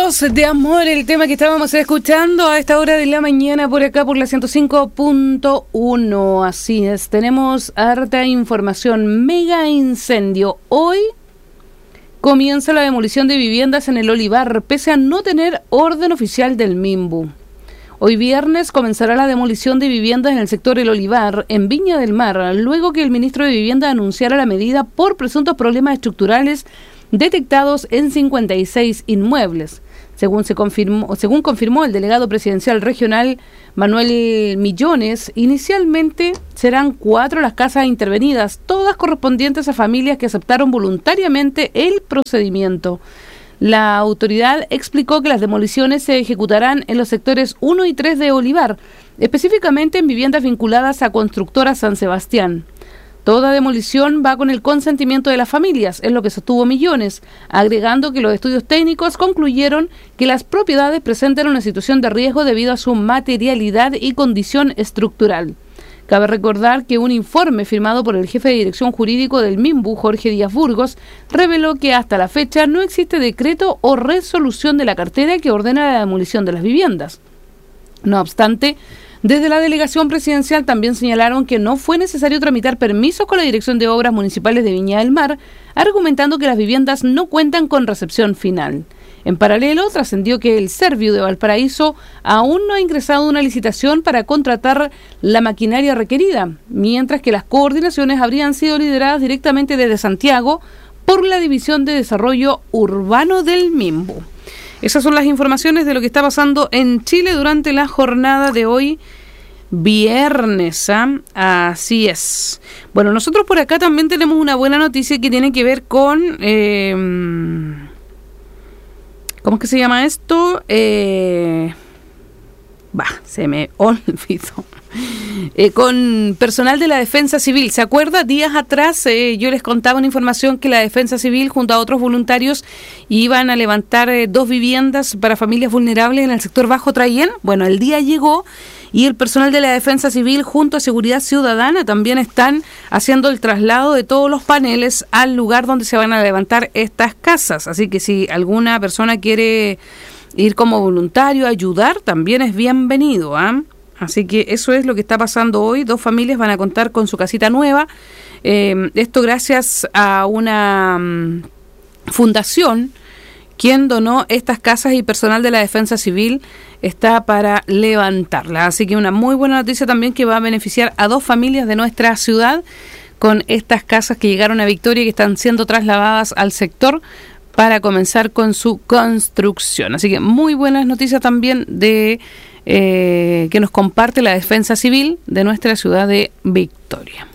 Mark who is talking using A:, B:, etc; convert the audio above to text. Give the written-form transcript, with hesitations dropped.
A: Heridos de amor, el tema que estábamos escuchando a esta hora de la mañana por acá por la 105.1. Así es, tenemos harta información. Mega incendio. Hoy comienza la demolición de viviendas en el Olivar, pese a no tener orden oficial del MIMBU. Hoy viernes comenzará la demolición de viviendas en el sector El Olivar, en Viña del Mar, luego que el ministro de Vivienda anunciara la medida por presuntos problemas estructurales detectados en 56 inmuebles. Según confirmó el delegado presidencial regional Manuel Millones, inicialmente serán 4 las casas intervenidas, todas correspondientes a familias que aceptaron voluntariamente el procedimiento. La autoridad explicó que las demoliciones se ejecutarán en los sectores 1 y 3 de Olivar, específicamente en viviendas vinculadas a Constructora San Sebastián. Toda demolición va con el consentimiento de las familias, es lo que sostuvo Millones, agregando que los estudios técnicos concluyeron que las propiedades presentan una situación de riesgo debido a su materialidad y condición estructural. Cabe recordar que un informe firmado por el jefe de dirección jurídico del MIMBU, Jorge Díaz Burgos, reveló que hasta la fecha no existe decreto o resolución de la cartera que ordena la demolición de las viviendas. No obstante, desde la delegación presidencial también señalaron que no fue necesario tramitar permisos con la Dirección de Obras Municipales de Viña del Mar, argumentando que las viviendas no cuentan con recepción final. En paralelo, trascendió que el Serviu de Valparaíso aún no ha ingresado una licitación para contratar la maquinaria requerida, mientras que las coordinaciones habrían sido lideradas directamente desde Santiago por la División de Desarrollo Urbano del MIMBU. Esas son las informaciones de lo que está pasando en Chile durante la jornada de hoy, viernes, así es. Bueno, nosotros por acá también tenemos una buena noticia que tiene que ver con... ¿cómo es que se llama esto? Se me olvidó. Con personal de la Defensa Civil. ¿Se acuerda? Días atrás yo les contaba una información que la Defensa Civil junto a otros voluntarios iban a levantar 2 viviendas para familias vulnerables en el sector Bajo Traillén. Bueno, el día llegó y el personal de la Defensa Civil junto a Seguridad Ciudadana también están haciendo el traslado de todos los paneles al lugar donde se van a levantar estas casas. Así que si alguna persona quiere ir como voluntario a ayudar, también es bienvenido, Así que eso es lo que está pasando hoy. 2 familias van a contar con su casita nueva. Esto gracias a una fundación quien donó estas casas y personal de la Defensa Civil está para levantarlas. Así que una muy buena noticia también que va a beneficiar a 2 familias de nuestra ciudad con estas casas que llegaron a Victoria y que están siendo trasladadas al sector para comenzar con su construcción. Así que muy buenas noticias también de que nos comparte la Defensa Civil de nuestra ciudad de Victoria.